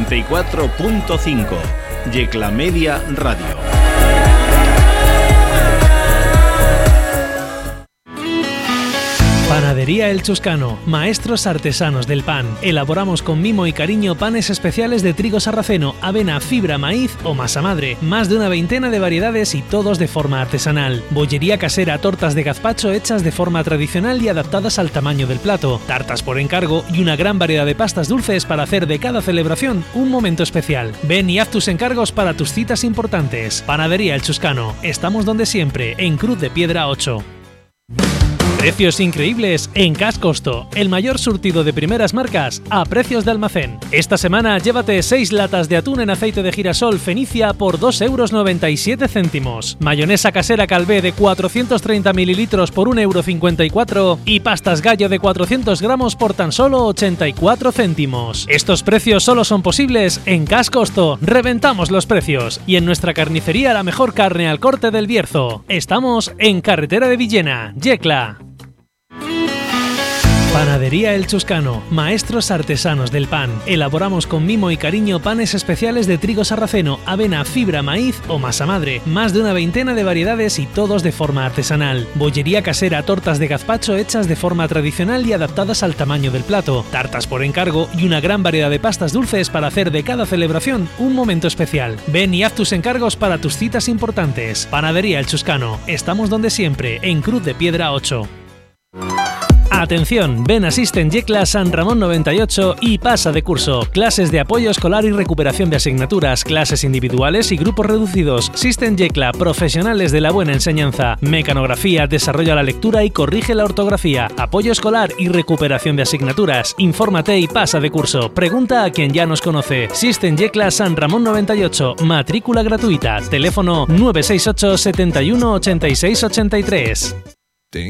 94.5. Yecla Media Radio. Panadería El Chuscano, maestros artesanos del pan. Elaboramos con mimo y cariño panes especiales de trigo sarraceno, avena, fibra, maíz o masa madre. Más de una veintena de variedades y todos de forma artesanal. Bollería casera, tortas de gazpacho hechas de forma tradicional y adaptadas al tamaño del plato. Tartas por encargo y una gran variedad de pastas dulces para hacer de cada celebración un momento especial. Ven y haz tus encargos para tus citas importantes. Panadería El Chuscano. Estamos donde siempre, en Cruz de Piedra 8. Precios increíbles en Cash Costo, el mayor surtido de primeras marcas a precios de almacén. Esta semana llévate 6 latas de atún en aceite de girasol Fenicia por 2,97 €. Mayonesa casera Calvé de 430 mililitros por 1,54 € y pastas Gallo de 400 gramos por tan solo 84 céntimos. Estos precios solo son posibles en Cash Costo. Reventamos los precios y en nuestra carnicería la mejor carne al corte del Bierzo. Estamos en Carretera de Villena, Yecla. Panadería El Chuscano, maestros artesanos del pan. Elaboramos con mimo y cariño panes especiales de trigo sarraceno, avena, fibra, maíz o masa madre. Más de una veintena de variedades y todos de forma artesanal. Bollería casera, tortas de gazpacho hechas de forma tradicional y adaptadas al tamaño del plato. Tartas por encargo y una gran variedad de pastas dulces para hacer de cada celebración un momento especial. Ven y haz tus encargos para tus citas importantes. Panadería El Chuscano. Estamos donde siempre, en Cruz de Piedra 8. Atención, ven a System Yecla San Ramón 98 y pasa de curso. Clases de apoyo escolar y recuperación de asignaturas, clases individuales y grupos reducidos. System Yecla, profesionales de la buena enseñanza. Mecanografía, desarrolla la lectura y corrige la ortografía. Apoyo escolar y recuperación de asignaturas. Infórmate y pasa de curso. Pregunta a quien ya nos conoce. System Yecla San Ramón 98, matrícula gratuita. Teléfono 968 71 86 83.